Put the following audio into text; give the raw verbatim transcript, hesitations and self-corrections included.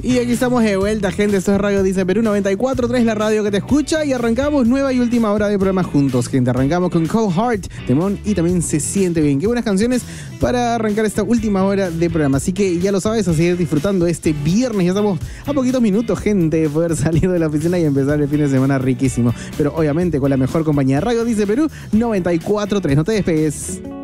Y aquí estamos de vuelta, gente. Esto es Radio Dice Perú noventa y cuatro punto tres, la radio que te escucha. Y arrancamos nueva y última hora de programa juntos, gente. Arrancamos con Cold Heart, Temón y también Se Siente Bien. Qué buenas canciones para arrancar esta última hora de programa. Así que ya lo sabes, a seguir disfrutando este viernes. Ya estamos a poquitos minutos, gente, de poder salir de la oficina y empezar el fin de semana riquísimo. Pero obviamente con la mejor compañía. Radio Dice Perú noventa y cuatro punto tres. No te despegues.